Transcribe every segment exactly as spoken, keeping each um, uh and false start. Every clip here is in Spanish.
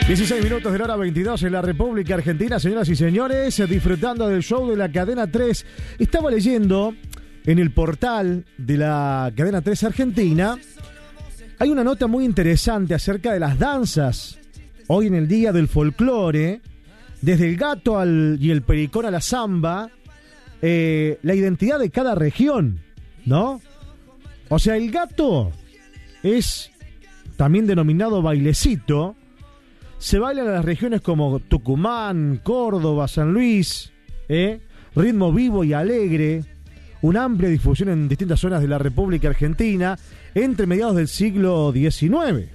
dieciséis minutos de la hora veintidós en la República Argentina, señoras y señores, disfrutando del show de la Cadena tres. Estaba leyendo en el portal de la Cadena tres Argentina, hay una nota muy interesante acerca de las danzas hoy en el Día del Folclore, desde el gato al, y el pericón a la samba, eh, la identidad de cada región, ¿no? O sea, el gato es también denominado bailecito. Se baila en las regiones como Tucumán, Córdoba, San Luis, ¿eh? Ritmo vivo y alegre, una amplia difusión en distintas zonas de la República Argentina entre mediados del siglo diecinueve.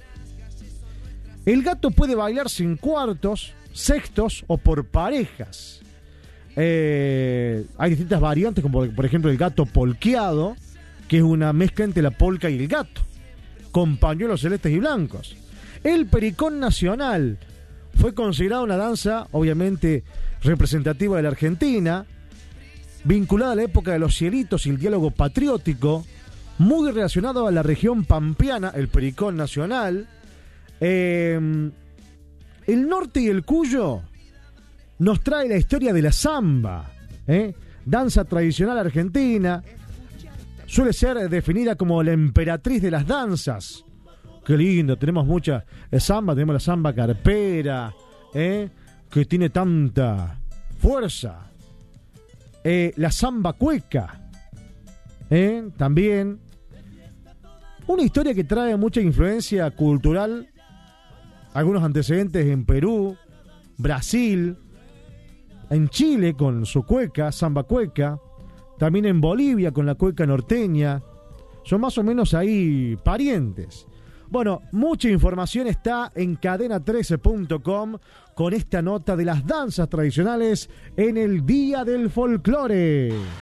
El gato puede bailarse en cuartos, sextos o por parejas. Eh, hay distintas variantes, como por ejemplo el gato polqueado, que es una mezcla entre la polca y el gato, con pañuelos celestes y blancos. El pericón nacional fue considerado una danza, obviamente, representativa de la Argentina, vinculada a la época de los cielitos y el diálogo patriótico, muy relacionado a la región pampeana, el pericón nacional. Eh, el norte y el Cuyo nos trae la historia de la samba, ¿eh? Danza tradicional argentina, suele ser definida como la emperatriz de las danzas. Qué lindo, tenemos mucha samba, tenemos la samba carpera, ¿eh? Que tiene tanta fuerza. Eh, la samba cueca, ¿eh? También. Una historia que trae mucha influencia cultural, algunos antecedentes en Perú, Brasil, en Chile con su cueca, samba cueca, también en Bolivia con la cueca norteña. Son más o menos ahí parientes. Bueno, mucha información está en cadena trece punto com con esta nota de las danzas tradicionales en el Día del Folclore.